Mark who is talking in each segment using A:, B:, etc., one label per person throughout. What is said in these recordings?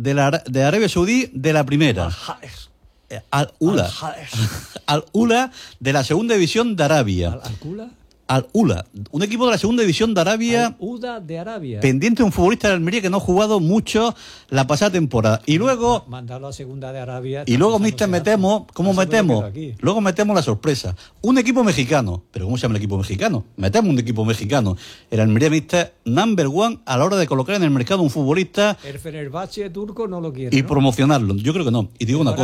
A: de Arabia Saudí de la primera. Al-Ula. Al-Ula de la segunda división de Arabia. Al-Ula, un equipo de la segunda división de Arabia.
B: Al-Uda de Arabia.
A: Pendiente de un futbolista de Almería que no ha jugado mucho la pasada temporada. Y luego.
B: Mandarlo a segunda de Arabia.
A: Y luego, mister, metemos. ¿Cómo metemos? Luego metemos la sorpresa. Un equipo mexicano. ¿Pero cómo se llama el equipo mexicano? Metemos un equipo mexicano. El Almería, mister, number one a la hora de colocar en el mercado un futbolista.
B: El Fenerbahce turco no lo quiere.
A: Y promocionarlo. Yo creo que no. Y te digo una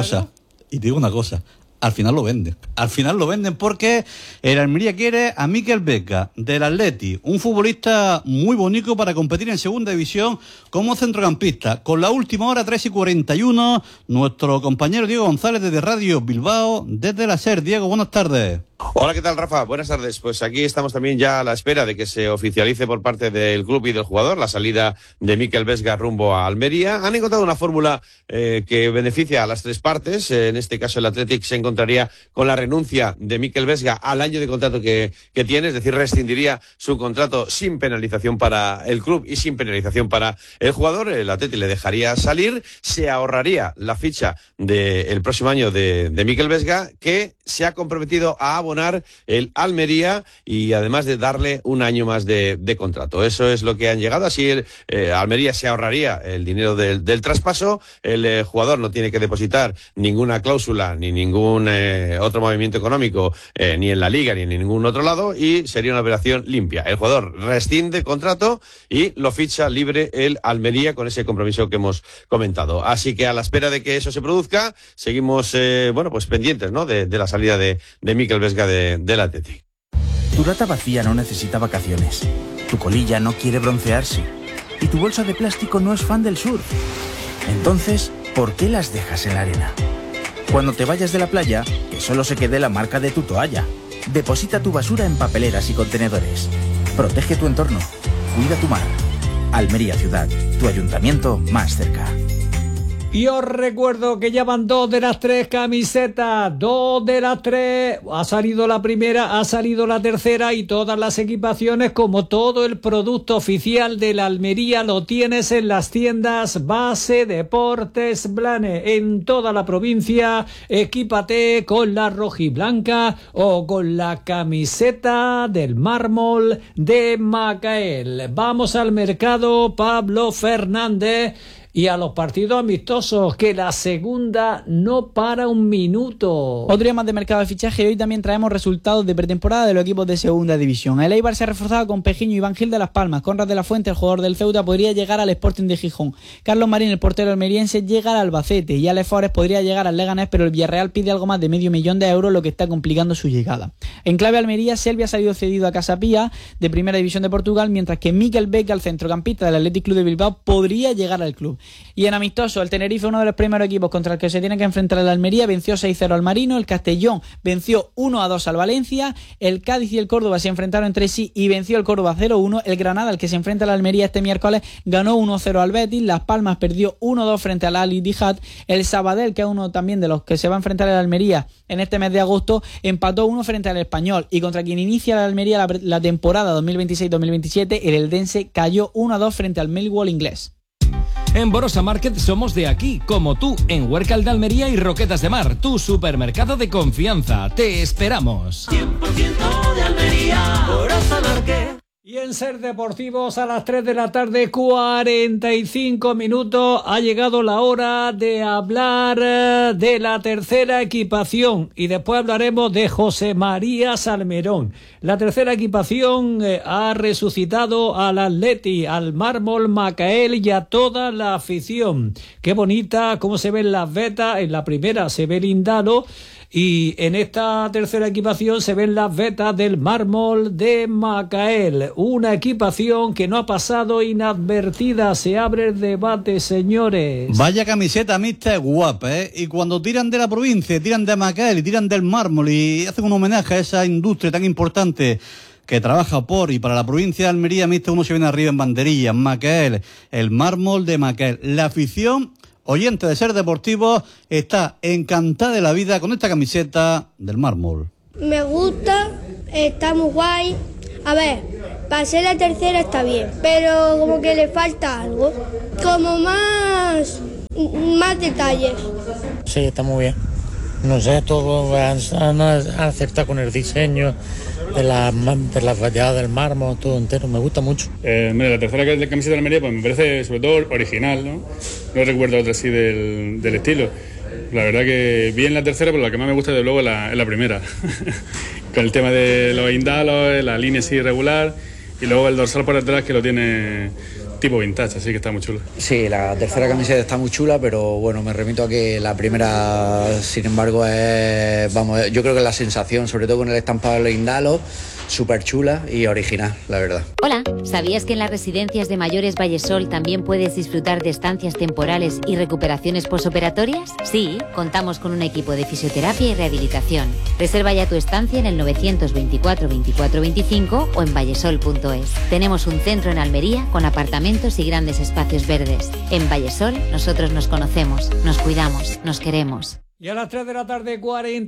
A: cosa. Al final lo venden porque el Almería quiere a Mikel Vesga del Atleti, un futbolista muy bonito para competir en segunda división como centrocampista. Con la última hora, 3:41, nuestro compañero Diego González desde Radio Bilbao, desde la SER. Diego, buenas tardes.
C: Hola, ¿qué tal, Rafa? Buenas tardes. Pues aquí estamos también ya a la espera de que se oficialice por parte del club y del jugador la salida de Mikel Vesga rumbo a Almería. Han encontrado una fórmula que beneficia a las tres partes. En este caso, el Athletic se encontraría con la renuncia de Mikel Vesga al año de contrato que tiene, es decir, rescindiría su contrato sin penalización para el club y sin penalización para el jugador. El Athletic le dejaría salir, se ahorraría la ficha del próximo año de Mikel Vesga, que se ha comprometido a abonar el Almería y además de darle un año más de contrato. Eso es lo que han llegado. Así Almería se ahorraría el dinero del traspaso. El jugador no tiene que depositar ninguna cláusula ni ningún otro movimiento económico ni en la Liga ni en ningún otro lado, y sería una operación limpia. El jugador rescinde contrato y lo ficha libre el Almería con ese compromiso que hemos comentado. Así que a la espera de que eso se produzca, seguimos pues pendientes, ¿no?, de la salida de Mikel Vesga del Athletic.
D: Tu lata vacía no necesita vacaciones. Tu colilla no quiere broncearse. Y tu bolsa de plástico no es fan del surf. Entonces, ¿por qué las dejas en la arena? Cuando te vayas de la playa, que solo se quede la marca de tu toalla. Deposita tu basura en papeleras y contenedores. Protege tu entorno. Cuida tu mar. Almería Ciudad, tu ayuntamiento más cerca.
B: Y os recuerdo que ya van 2 de las 3 camisetas, 2 de las 3, ha salido la primera, ha salido la tercera, y todas las equipaciones, como todo el producto oficial de la Almería, lo tienes en las tiendas Base Deportes Blane, en toda la provincia. Equípate con la rojiblanca o con la camiseta del mármol de Macael. Vamos al mercado, Pablo Fernández. Y a los partidos amistosos, que la segunda no para un minuto.
E: Otro día más de mercado de fichaje, y hoy también traemos resultados de pretemporada de los equipos de segunda división. El Eibar se ha reforzado con Pejiño y Iván Gil de Las Palmas. Conrad de la Fuente, el jugador del Ceuta, podría llegar al Sporting de Gijón. Carlos Marín, el portero almeriense, llega al Albacete. Y Alex Forest podría llegar al Leganés, pero el Villarreal pide algo más de $500,000, lo que está complicando su llegada. En clave Almería, Selvi ha salido cedido a Casa Pía, de Primera División de Portugal, mientras que Mikel Vesga, el centrocampista del Athletic Club de Bilbao, podría llegar al club. Y en amistoso, el Tenerife, uno de los primeros equipos contra el que se tiene que enfrentar el Almería, venció 6-0 al Marino. El Castellón venció 1-2 al Valencia. El Cádiz y el Córdoba se enfrentaron entre sí y venció el Córdoba 0-1. El Granada, al que se enfrenta al Almería este miércoles, ganó 1-0 al Betis. Las Palmas perdió 1-2 frente al Al Ittihad. El Sabadell, que es uno también de los que se va a enfrentar al Almería en este mes de agosto, empató 1 frente al Español. Y contra quien inicia la Almería la temporada 2026-2027, el Eldense cayó 1-2 frente al Millwall inglés.
F: En Borosa Market somos de aquí, como tú, en Huércal de Almería y Roquetas de Mar, tu supermercado de confianza. Te esperamos.
G: 100% de Almería, Borosa Market.
B: Y en Ser Deportivos, a las 3 de la tarde, 45 minutos, ha llegado la hora de hablar de la tercera equipación, y después hablaremos de José María Salmerón. La tercera equipación ha resucitado al Atleti, al mármol Macael y a toda la afición. Qué bonita, cómo se ven las vetas. En la primera se ve el Indalo, y en esta tercera equipación se ven las vetas del mármol de Macael. Una equipación que no ha pasado inadvertida. Se abre el debate, señores.
A: Vaya camiseta mixta guapa, ¿eh? Y cuando tiran de la provincia, tiran de Macael y tiran del mármol y hacen un homenaje a esa industria tan importante que trabaja por y para la provincia de Almería, mixta, uno se viene arriba en banderillas. Macael, el mármol de Macael. La afición oyente de Ser Deportivo está encantada de la vida con esta camiseta del mármol.
H: Me gusta, está muy guay. A ver, para ser la tercera está bien, pero como que le falta algo. Como más más detalles.
I: Sí, está muy bien. No sé, todo han acertado con el diseño de las valladas del mármol, todo entero, me gusta mucho.
J: Mira, la tercera camiseta de la Almería pues me parece sobre todo original, ¿no? No recuerdo otra así del estilo. La verdad que bien la tercera, pero la que más me gusta de luego es la primera. Con el tema de los indalos, la línea así irregular y luego el dorsal por detrás que lo tiene tipo vintage, así que está muy chulo.
K: Sí, la tercera camiseta está muy chula, pero bueno, me remito a que la primera, sin embargo, es, vamos, yo creo que la sensación, sobre todo con el estampado de los indalos, súper chula y original, la verdad.
L: Hola, ¿sabías que en las residencias de mayores Vallesol también puedes disfrutar de estancias temporales y recuperaciones posoperatorias? Sí, contamos con un equipo de fisioterapia y rehabilitación. Reserva ya tu estancia en el 924 24 25 o en vallesol.es. Tenemos un centro en Almería con apartamentos y grandes espacios verdes. En Vallesol nosotros nos conocemos, nos cuidamos, nos queremos.
B: Y a las 3 de la tarde,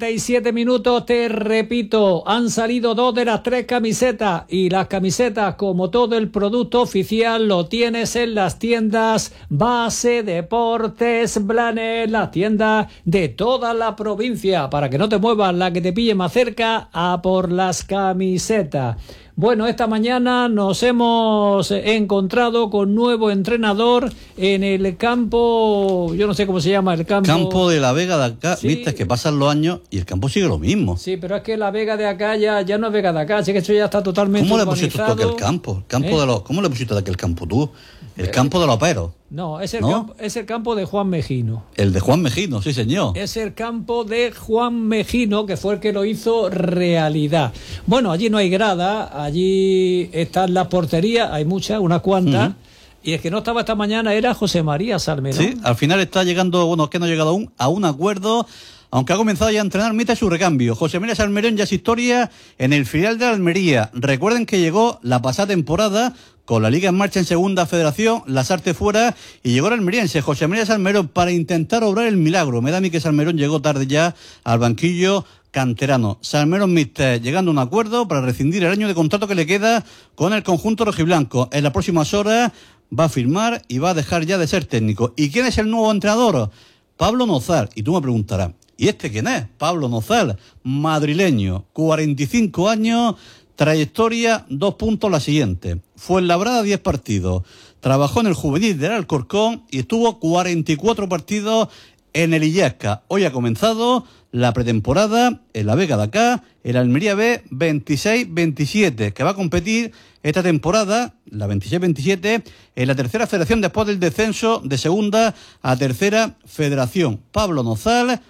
B: 47 minutos, te repito, han salido 2 de las 3 camisetas y las camisetas, como todo el producto oficial, lo tienes en las tiendas Base Deportes Blanes, las tiendas de toda la provincia, para que no te muevas, la que te pille más cerca, a por las camisetas. Bueno, esta mañana nos hemos encontrado con nuevo entrenador en el campo, yo no sé cómo se llama el campo.
A: Campo de la Vega de acá,
B: sí.
A: Viste, que pasan los años y el campo sigue lo mismo.
B: Sí, pero es que la Vega de acá ya no es Vega de acá, así que eso ya está totalmente
A: ¿Cómo
B: urbanizado.
A: le pusiste tú aquel campo? El campo de los, ¿cómo le pusiste aquel campo tú? El campo de los peros.
B: No, es el campo de Juan Mejino.
A: El de Juan Mejino, sí señor.
B: Es el campo de Juan Mejino, que fue el que lo hizo realidad. Bueno, allí no hay grada, allí están las porterías, hay muchas, unas cuantas. Y el que no estaba esta mañana era José María Salmerón.
A: Sí, al final está llegando, bueno, es que no ha llegado aún a un acuerdo, aunque ha comenzado ya a entrenar, mete su recambio. José María Salmerón ya es historia en el filial de Almería. Recuerden que llegó la pasada temporada con la Liga en marcha en Segunda Federación, las artes fuera, y llegó el almeriense José María Salmerón para intentar obrar el milagro. Me da a mí que Salmerón llegó tarde ya al banquillo canterano. Salmerón Mister llegando a un acuerdo para rescindir el año de contrato que le queda con el conjunto rojiblanco. En las próximas horas va a firmar y va a dejar ya de ser técnico. ¿Y quién es el nuevo entrenador? Pablo Nozal. Y tú me preguntarás, ¿y este quién es? Pablo Nozal, madrileño, 45 años, trayectoria, 2 puntos la siguiente. Fuenlabrada, 10 partidos. Trabajó en el juvenil del Alcorcón y estuvo 44 partidos en el Illesca. Hoy ha comenzado la pretemporada en la Vega de acá, el Almería B 26-27, que va a competir esta temporada, la 26-27, en la tercera federación después del descenso de segunda a tercera federación. Pablo Nozal,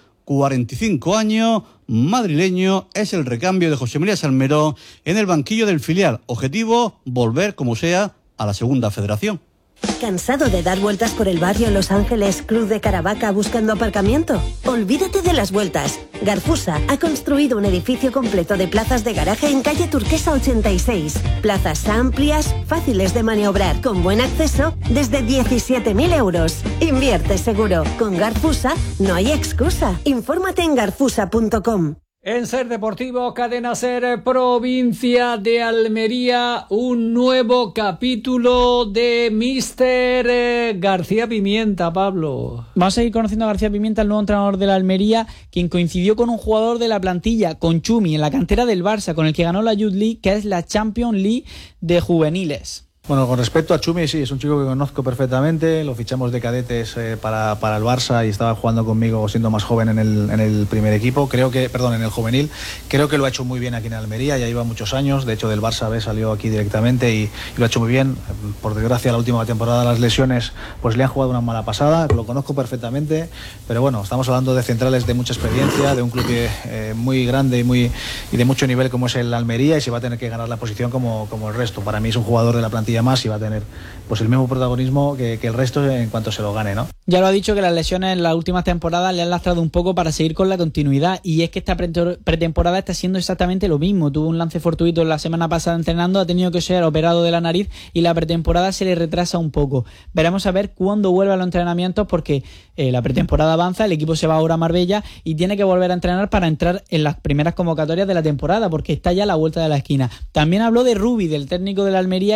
A: 45 años, madrileño, es el recambio de José María Salmerón en el banquillo del filial. Objetivo, volver como sea a la segunda federación.
M: ¿Cansado de dar vueltas por el barrio Los Ángeles, Cruz de Caravaca buscando aparcamiento? Olvídate de las vueltas. Garfusa ha construido un edificio completo de plazas de garaje en calle Turquesa 86. Plazas amplias, fáciles de maniobrar, con buen acceso, desde 17.000 euros. Invierte seguro. Con Garfusa no hay excusa. Infórmate en garfusa.com.
B: En Ser Deportivo, Cadena Ser, provincia de Almería, un nuevo capítulo de Mister García Pimienta, Pablo.
E: Vamos a ir conociendo a García Pimienta, el nuevo entrenador de la Almería, quien coincidió con un jugador de la plantilla, con Chumi, en la cantera del Barça, con el que ganó la Youth League, que es la Champions League de juveniles.
N: Bueno, con respecto a Chumi, sí, es un chico que conozco perfectamente, lo fichamos de cadetes para el Barça y estaba jugando conmigo siendo más joven en el primer equipo, en el juvenil. Creo que lo ha hecho muy bien aquí en Almería, ya lleva muchos años, de hecho del Barça B salió aquí directamente y lo ha hecho muy bien. Por desgracia la última temporada las lesiones pues le han jugado una mala pasada, lo conozco perfectamente, pero bueno, estamos hablando de centrales de mucha experiencia, de un club muy grande y de mucho nivel como es el Almería, y se va a tener que ganar la posición como el resto. Para mí es un jugador de la plantilla más y va a tener pues el mismo protagonismo que el resto en cuanto se lo gane, ¿no?
E: Ya lo ha dicho que las lesiones en las últimas temporadas le han lastrado un poco para seguir con la continuidad, y es que esta pretemporada está siendo exactamente lo mismo. Tuvo un lance fortuito la semana pasada entrenando, ha tenido que ser operado de la nariz y la pretemporada se le retrasa un poco. Veremos a ver cuándo vuelve a los entrenamientos, porque la pretemporada avanza, el equipo se va ahora a Marbella y tiene que volver a entrenar para entrar en las primeras convocatorias de la temporada, porque está ya a la vuelta de la esquina. También habló de Rubi, del técnico de la Almería, que salió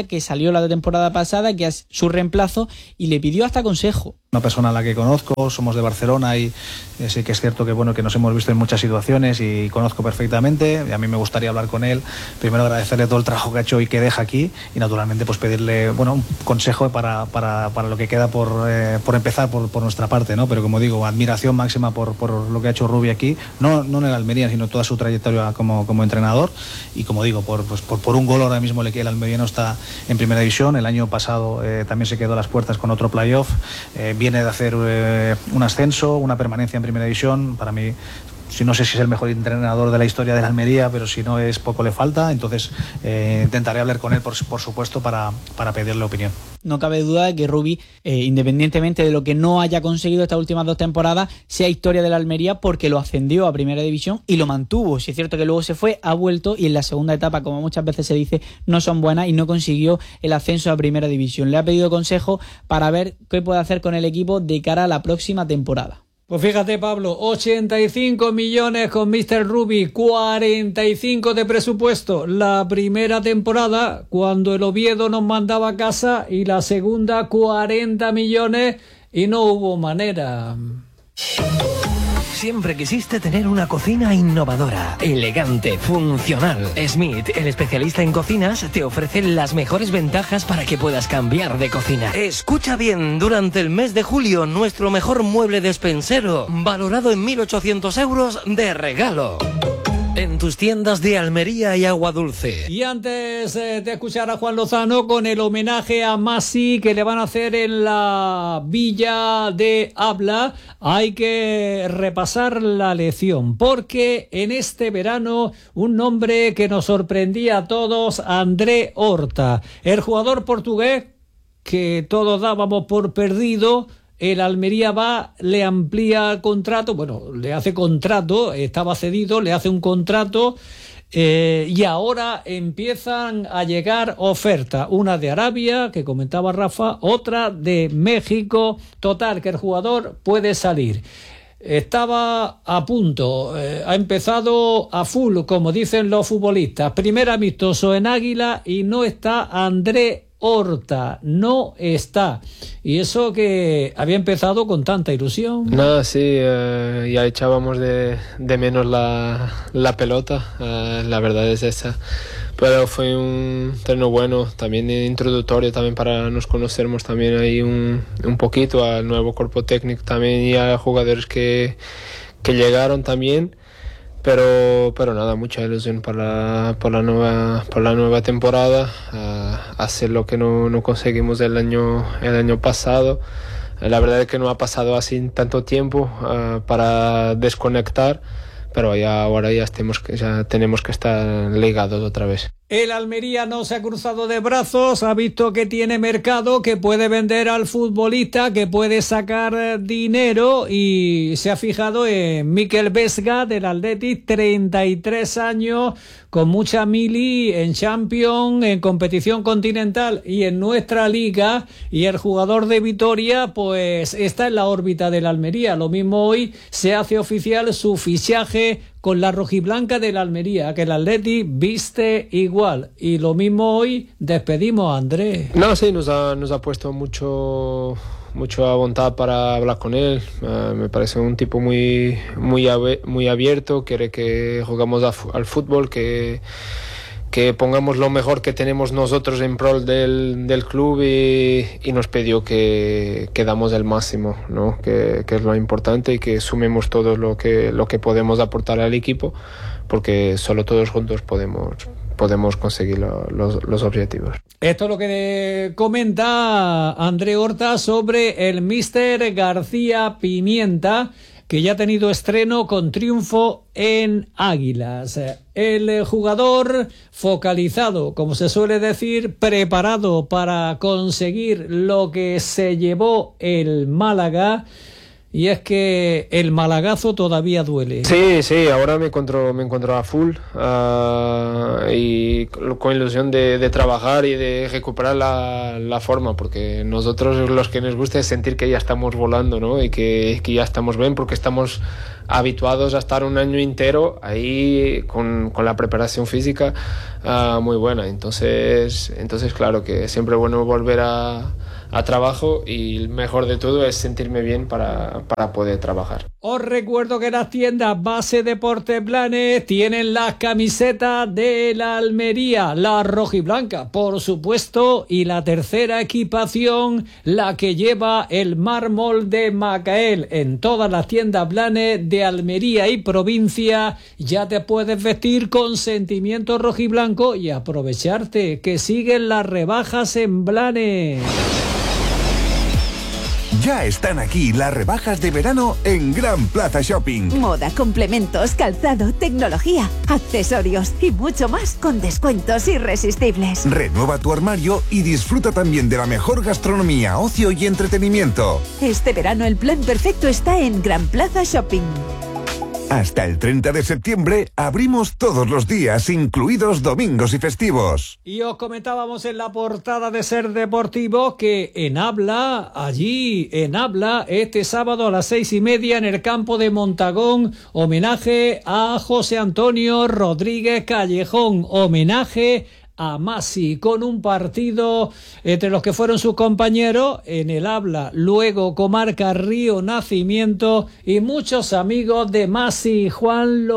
E: salió la temporada pasada, que es su reemplazo, y le pidió hasta consejo.
N: Una persona a la que conozco, somos de Barcelona y sí que es cierto que bueno, que nos hemos visto en muchas situaciones y conozco perfectamente, y a mí me gustaría hablar con él, primero agradecerle todo el trabajo que ha hecho y que deja aquí, y naturalmente pues pedirle un consejo para lo que queda por empezar por nuestra parte, ¿no? Pero como digo, admiración máxima por lo que ha hecho Rubi aquí, no en el Almería, sino toda su trayectoria como entrenador, y como digo, por un gol ahora mismo el almeriano está en primera división. El año pasado también se quedó a las puertas con otro playoff, viene de hacer un ascenso, una permanencia en primera división. Para mí, no sé si es el mejor entrenador de la historia de la Almería, pero si no es, poco le falta. Entonces intentaré hablar con él, por supuesto, para pedirle opinión.
E: No cabe duda de que Rubi, independientemente de lo que no haya conseguido estas últimas 2 temporadas, sea historia de la Almería, porque lo ascendió a primera división y lo mantuvo. Si es cierto que luego se fue, ha vuelto, y en la segunda etapa, como muchas veces se dice, no son buenas y no consiguió el ascenso a primera división. Le ha pedido consejo para ver qué puede hacer con el equipo de cara a la próxima temporada.
B: Pues fíjate, Pablo, 85 millones con Mr. Rubi, 45 de presupuesto la primera temporada, cuando el Oviedo nos mandaba a casa, y la segunda 40 millones y no hubo manera.
O: Siempre quisiste tener una cocina innovadora, elegante, funcional. Smith, el especialista en cocinas, te ofrece las mejores ventajas para que puedas cambiar de cocina. Escucha bien, durante el mes de julio, nuestro mejor mueble despensero, valorado en 1.800 euros, de regalo. En tus tiendas de Almería y Agua Dulce.
B: Y antes de escuchar a Juan Lozano con el homenaje a Masi que le van a hacer en la Villa de Abla, hay que repasar la lección, porque en este verano un nombre que nos sorprendía a todos, André Horta, el jugador portugués que todos dábamos por perdido. El Almería le amplía contrato, le hace contrato, estaba cedido, le hace un contrato, y ahora empiezan a llegar ofertas, una de Arabia, que comentaba Rafa, otra de México. Total, que el jugador puede salir. Estaba a punto, ha empezado a full, como dicen los futbolistas. Primer amistoso en Águila y no está André Horta, no está. Y eso que había empezado con tanta ilusión.
P: No, sí, ya echábamos de menos la pelota, la verdad es esa. Pero fue un terreno bueno, también introductorio, también para nos conocermos también ahí un poquito al nuevo cuerpo técnico también, y a jugadores que llegaron también. Pero nada, mucha ilusión por la nueva temporada, hacer lo que no conseguimos el año pasado. La verdad es que no ha pasado así tanto tiempo para desconectar, pero ahora ya tenemos que estar ligados otra vez.
B: El Almería no se ha cruzado de brazos, ha visto que tiene mercado, que puede vender al futbolista, que puede sacar dinero, y se ha fijado en Mikel Vesga del Athletic, 33 años, con mucha mili en Champions, en competición continental y en nuestra liga, y el jugador de Vitoria pues está en la órbita del Almería. Lo mismo hoy se hace oficial su fichaje con la rojiblanca del Almería, que el Athletic viste igual, y lo mismo hoy despedimos a Andrés.
P: No, sí, nos ha puesto mucho a voluntad para hablar con él. Me parece un tipo muy abierto, quiere que jugamos al fútbol, que pongamos lo mejor que tenemos nosotros en pro del club, y nos pidió que damos el máximo, ¿no? Que es lo importante, y que sumemos todo lo que podemos aportar al equipo, porque solo todos juntos podemos conseguir los objetivos.
B: Esto es lo que comenta André Horta sobre el míster García Pimienta, que ya ha tenido estreno con triunfo en Águilas. El jugador focalizado, como se suele decir, preparado para conseguir lo que se llevó el Málaga, y es que el malagazo todavía duele.
P: Sí, ahora me encuentro a full y con ilusión de trabajar y de recuperar la forma, porque nosotros los que nos gusta es sentir que ya estamos volando, ¿no? Y que ya estamos bien, porque estamos habituados a estar un año entero ahí con la preparación física muy buena. Entonces claro que siempre es bueno volver a trabajo, y el mejor de todo es sentirme bien para poder trabajar.
B: Os recuerdo que las tiendas Base Deportes Blanes tienen las camisetas de la Almería, la rojiblanca, por supuesto, y la tercera equipación, la que lleva el mármol de Macael. En todas las tiendas Blanes de Almería y provincia ya te puedes vestir con sentimiento rojiblanco y aprovecharte que siguen las rebajas en Blanes.
Q: Ya están aquí las rebajas de verano en Gran Plaza Shopping.
R: Moda, complementos, calzado, tecnología, accesorios y mucho más con descuentos irresistibles.
Q: Renueva tu armario y disfruta también de la mejor gastronomía, ocio y entretenimiento.
R: Este verano el plan perfecto está en Gran Plaza Shopping.
Q: Hasta el 30 de septiembre abrimos todos los días, incluidos domingos y festivos.
B: Y os comentábamos en la portada de Ser Deportivo que en Habla, este sábado a las 6:30 en el campo de Montagón, homenaje a José Antonio Rodríguez Callejón, homenaje a Masi, con un partido entre los que fueron sus compañeros en el Habla, luego comarca Río Nacimiento, y muchos amigos de Masi. Juan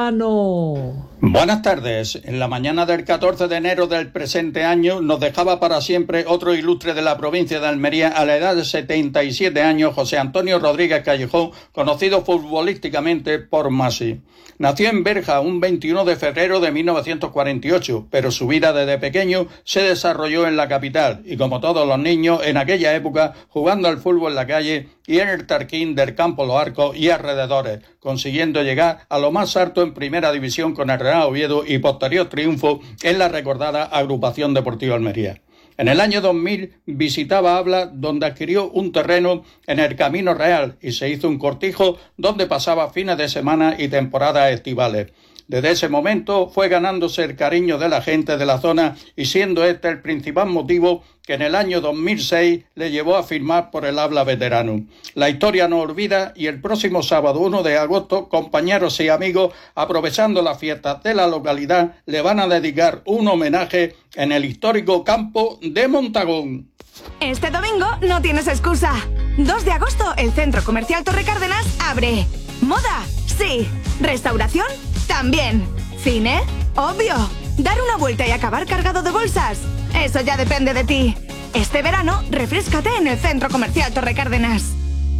B: Lozano.
S: Buenas tardes. En la mañana del 14 de enero del presente año nos dejaba para siempre otro ilustre de la provincia de Almería a la edad de 77 años, José Antonio Rodríguez Callejón, conocido futbolísticamente por Masi. Nació en Berja un 21 de febrero de 1948, pero su vida desde pequeño se desarrolló en la capital y, como todos los niños en aquella época, jugando al fútbol en la calle y en el Tarquín del Campo Los Arcos y alrededores, consiguiendo llegar a lo más alto en Primera División con el Real Oviedo y posterior triunfo en la recordada Agrupación Deportiva Almería. En el año 2000 visitaba Habla, donde adquirió un terreno en el Camino Real y se hizo un cortijo donde pasaba fines de semana y temporadas estivales. Desde ese momento fue ganándose el cariño de la gente de la zona y siendo este el principal motivo que en el año 2006 le llevó a firmar por el Habla veterano. La historia no olvida y el próximo sábado 1 de agosto, compañeros y amigos, aprovechando las fiestas de la localidad, le van a dedicar un homenaje en el histórico campo de Montagón.
T: Este domingo no tienes excusa. 2 de agosto, el Centro Comercial Torre Cárdenas abre. ¿Moda? Sí. ¿Restauración? También. ¿Cine? Obvio. ¿Dar una vuelta y acabar cargado de bolsas? Eso ya depende de ti. Este verano, refréscate en el Centro Comercial Torre Cárdenas.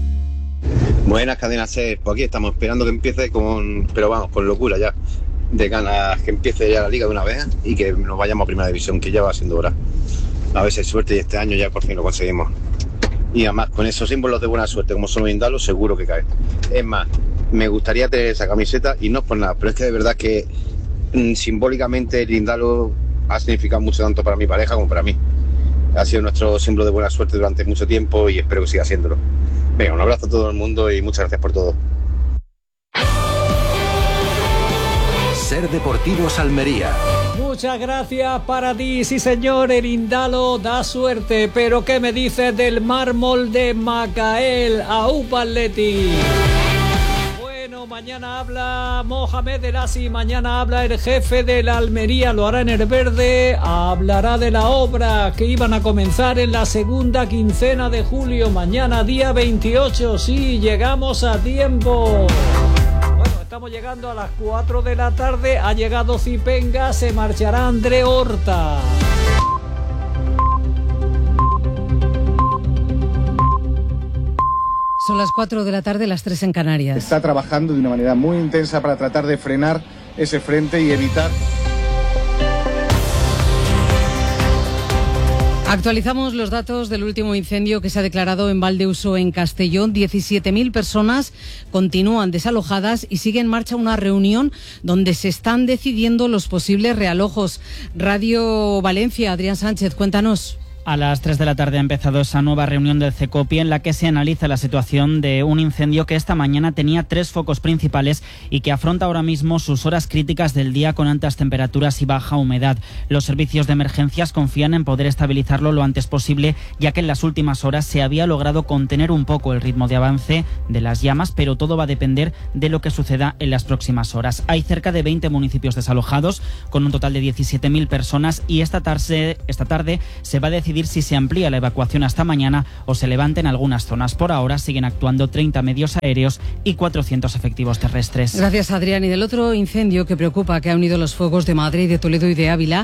U: Buenas, Cadena SER. Pues aquí estamos esperando que empiece con locura ya. De ganas que empiece ya la Liga de una vez y que nos vayamos a Primera División, que ya va siendo hora. A ver si hay suerte y este año ya por fin lo conseguimos. Y además, con esos símbolos de buena suerte como son los Indalos, seguro que cae. Es más, me gustaría tener esa camiseta y no es por nada, pero es que de verdad que simbólicamente el Indalo ha significado mucho tanto para mi pareja como para mí. Ha sido nuestro símbolo de buena suerte durante mucho tiempo y espero que siga siéndolo. Venga, un abrazo a todo el mundo y muchas gracias por todo.
Q: Ser Deportivos Almería.
B: Muchas gracias para ti, sí señor, el Indalo da suerte, pero ¿qué me dices del mármol de Macael? ¡Aupa Atleti! Bueno, mañana habla Mohamed El Asi, mañana habla el jefe de la Almería, lo hará en el verde, hablará de la obra que iban a comenzar en la segunda quincena de julio, mañana día 28, sí, llegamos a tiempo. Estamos llegando a las 4 de la tarde, ha llegado Zipenga, se marchará André Horta.
V: Son las 4 de la tarde, las 3 en Canarias.
W: Está trabajando de una manera muy intensa para tratar de frenar ese frente y evitar...
V: Actualizamos los datos del último incendio que se ha declarado en Valdeuso, en Castellón. 17.000 personas continúan desalojadas y sigue en marcha una reunión donde se están decidiendo los posibles realojos. Radio Valencia, Adrián Sánchez, cuéntanos.
E: A las 3 de la tarde ha empezado esa nueva reunión del CECOPI en la que se analiza la situación de un incendio que esta mañana tenía 3 focos principales y que afronta ahora mismo sus horas críticas del día con altas temperaturas y baja humedad. Los servicios de emergencias confían en poder estabilizarlo lo antes posible, ya que en las últimas horas se había logrado contener un poco el ritmo de avance de las llamas, pero todo va a depender de lo que suceda en las próximas horas. Hay cerca de 20 municipios desalojados, con un total de 17.000 personas, y esta tarde se va a decidir si se amplía la evacuación hasta mañana o se levanta en algunas zonas. Por ahora siguen actuando 30 medios aéreos y 400 efectivos terrestres.
V: Gracias, Adrián. Y del otro incendio que preocupa, que ha unido los fuegos de Madrid, de Toledo y de Ávila,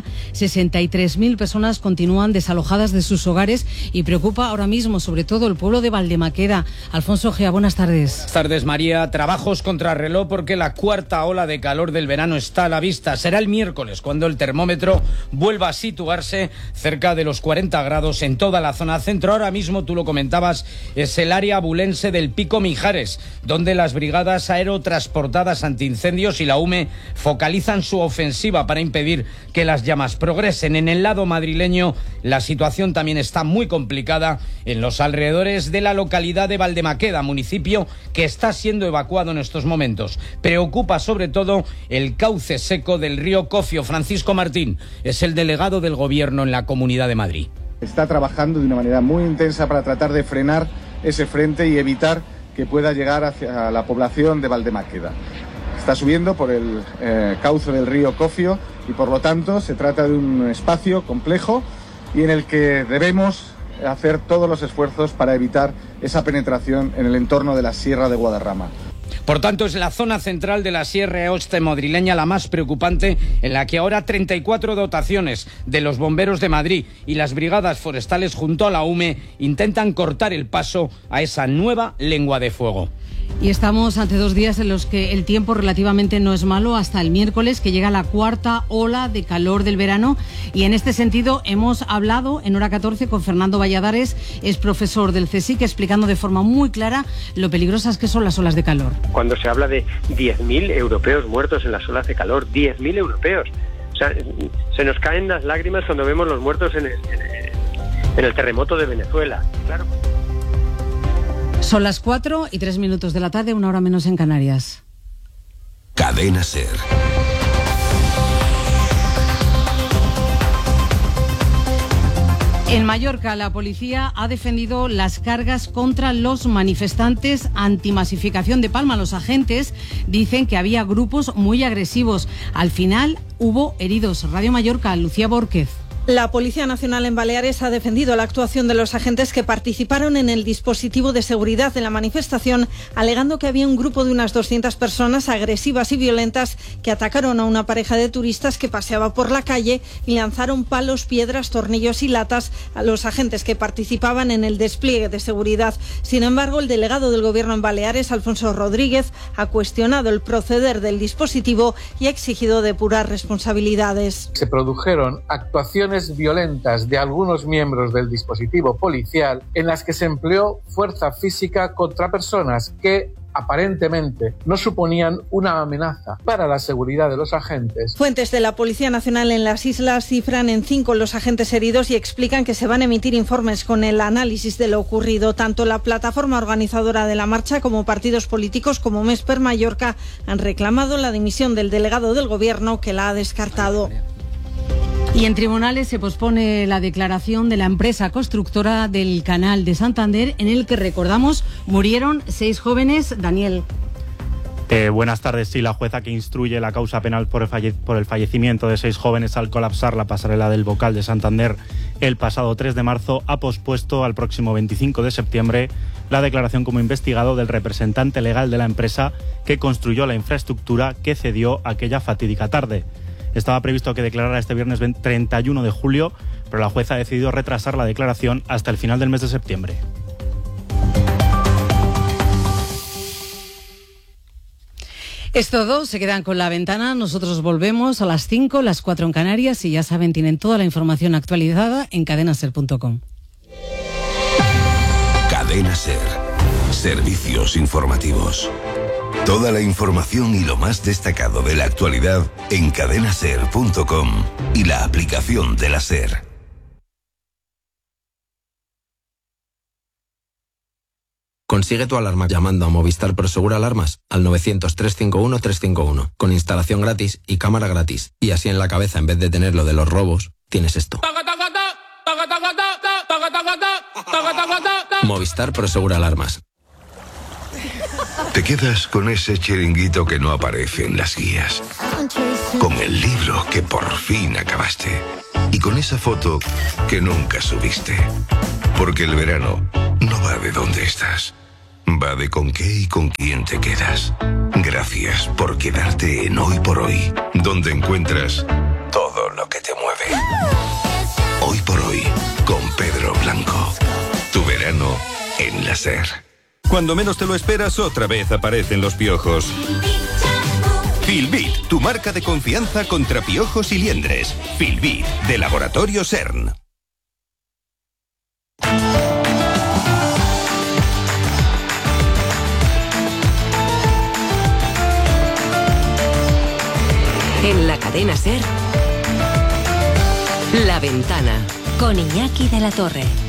V: 63.000 personas continúan desalojadas de sus hogares y preocupa ahora mismo sobre todo el pueblo de Valdemaqueda. Alfonso Gea, buenas tardes.
C: Buenas tardes, María. Trabajos contrarreloj porque la cuarta ola de calor del verano está a la vista. Será el miércoles cuando el termómetro vuelva a situarse cerca de los 40 grados en toda la zona centro. Ahora mismo, tú lo comentabas, es el área abulense del Pico Mijares, donde las brigadas aerotransportadas antiincendios y la UME focalizan su ofensiva para impedir que las llamas progresen. En el lado madrileño, la situación también está muy complicada en los alrededores de la localidad de Valdemaqueda, municipio que está siendo evacuado en estos momentos. Preocupa sobre todo el cauce seco del río Cofio. Francisco Martín es el delegado del Gobierno en la Comunidad de Madrid.
W: Está trabajando de una manera muy intensa para tratar de frenar ese frente y evitar que pueda llegar hacia la población de Valdemaqueda. Está subiendo por el cauce del río Cofio y por lo tanto se trata de un espacio complejo y en el que debemos hacer todos los esfuerzos para evitar esa penetración en el entorno de la Sierra de Guadarrama.
C: Por tanto, es la zona central de la Sierra Oeste madrileña la más preocupante, en la que ahora 34 dotaciones de los bomberos de Madrid y las brigadas forestales junto a la UME intentan cortar el paso a esa nueva lengua de fuego.
V: Y estamos ante 2 días en los que el tiempo relativamente no es malo, hasta el miércoles, que llega la cuarta ola de calor del verano. Y en este sentido hemos hablado en Hora 14 con Fernando Valladares, es profesor del CSIC, explicando de forma muy clara lo peligrosas que son las olas de calor.
D: Cuando se habla de 10.000 europeos muertos en las olas de calor, 10.000 europeos. O sea, se nos caen las lágrimas cuando vemos los muertos en el terremoto de Venezuela. Claro.
V: Son las 4:03 de la tarde, 1 hora menos en Canarias.
F: Cadena SER.
V: En Mallorca, la policía ha defendido las cargas contra los manifestantes antimasificación de Palma. Los agentes dicen que había grupos muy agresivos. Al final hubo heridos. Radio Mallorca, Lucía Bórquez.
X: La Policía Nacional en Baleares ha defendido la actuación de los agentes que participaron en el dispositivo de seguridad de la manifestación, alegando que había un grupo de unas 200 personas agresivas y violentas que atacaron a una pareja de turistas que paseaba por la calle y lanzaron palos, piedras, tornillos y latas a los agentes que participaban en el despliegue de seguridad. Sin embargo, el delegado del Gobierno en Baleares, Alfonso Rodríguez, ha cuestionado el proceder del dispositivo y ha exigido depurar responsabilidades.
Y: Se produjeron actuaciones violentas de algunos miembros del dispositivo policial en las que se empleó fuerza física contra personas que aparentemente no suponían una amenaza para la seguridad de los agentes.
X: Fuentes de la Policía Nacional en las islas cifran en 5 los agentes heridos y explican que se van a emitir informes con el análisis de lo ocurrido. Tanto la plataforma organizadora de la marcha como partidos políticos como Mesper Mallorca han reclamado la dimisión del delegado del Gobierno, que la ha descartado.
V: Y en tribunales se pospone la declaración de la empresa constructora del Canal de Santander, en el que, recordamos, murieron 6 jóvenes. Daniel.
Z: Buenas tardes. Sí, la jueza que instruye la causa penal por el fallecimiento de 6 jóvenes al colapsar la pasarela del Bocal de Santander el pasado 3 de marzo ha pospuesto al próximo 25 de septiembre la declaración como investigado del representante legal de la empresa que construyó la infraestructura que cedió aquella fatídica tarde. Estaba previsto que declarara este viernes 31 de julio, pero la jueza ha decidido retrasar la declaración hasta el final del mes de septiembre.
V: Es todo, se quedan con La Ventana. Nosotros volvemos a las 5, las 4 en Canarias, y ya saben, tienen toda la información actualizada en cadenaser.com.
F: Cadena SER. Servicios informativos. Toda la información y lo más destacado de la actualidad en cadenaser.com y la aplicación de la SER.
G: Consigue tu alarma llamando a Movistar Prosegur Alarmas al 900-351-351, con instalación gratis y cámara gratis. Y así en la cabeza, en vez de tener lo de los robos, tienes esto. Movistar Prosegur Alarmas.
F: Te quedas con ese chiringuito que no aparece en las guías, con el libro que por fin acabaste y con esa foto que nunca subiste. Porque el verano no va de dónde estás, va de con qué y con quién te quedas. Gracias por quedarte en Hoy por Hoy, donde encuentras todo lo que te mueve. Hoy por Hoy, con Pedro Blanco. Tu verano en la SER.
H: Cuando menos te lo esperas, otra vez aparecen los piojos. Filbit, tu marca de confianza contra piojos y liendres. Filbit, de Laboratorio CERN.
I: En la cadena SER, La Ventana, con Iñaki de la Torre.